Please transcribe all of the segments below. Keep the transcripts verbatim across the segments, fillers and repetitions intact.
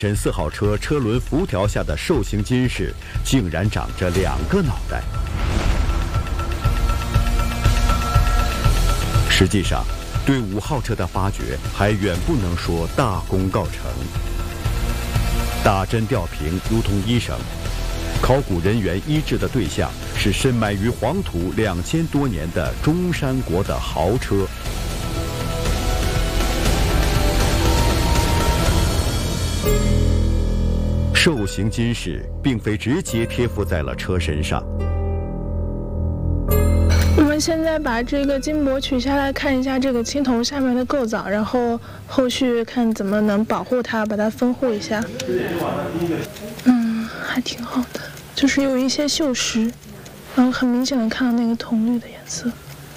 神四号车车轮辐条下的兽形金饰，竟然长着两个脑袋。实际上，对五号车的发掘还远不能说大功告成。打针吊瓶如同医生，考古人员医治的对象是深埋于黄土两千多年的中山国的豪车。兽形金饰并非直接贴附在了车身上。 我们现在把这个金箔取下来，看一下这个青铜下面的构造，然后后续看怎么能保护它，把它分护一下。嗯，还挺好的，就是有一些锈蚀，然后很明显的看到那个铜绿的颜色。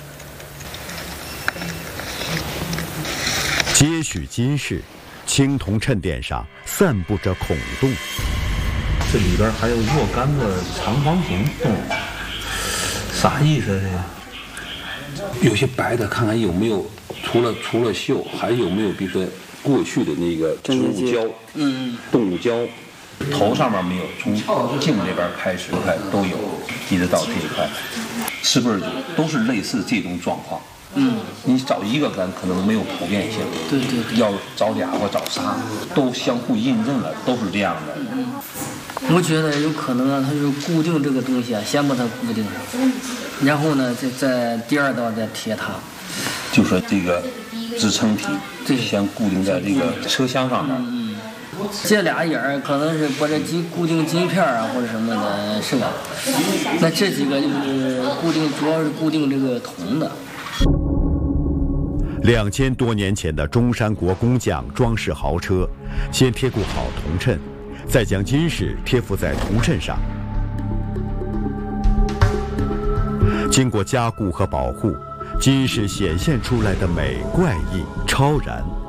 接续金饰，青铜衬垫上散布着孔洞， 这里边还有若干的长方形洞，啥意思这个？ 有些白的，看看有没有除了除了锈，还有没有比如说过去的那个植物胶、嗯，动物胶。 头上面没有，从颈这边开始看都有，一直到这一块，是不是都是类似这种状况？嗯，你找一个咱可能没有普遍性， 对对对， 要找俩或找仨，都相互印证了，都是这样的。 嗯，我觉得有可能啊，它是固定这个东西啊，先把它固定上，然后呢，再再第二道再贴它。 就说这个支撑体，对，先固定在这个车厢上面。 嗯。这俩眼儿可能是把这金固定金片啊或者什么的，是吧？那这几个就是固定，主要是固定这个铜的。 两千多年前的中山国工匠装饰豪车，先贴固好铜衬，再将金饰贴附在铜衬上。经过加固和保护，金饰显现出来的美、怪异、超然。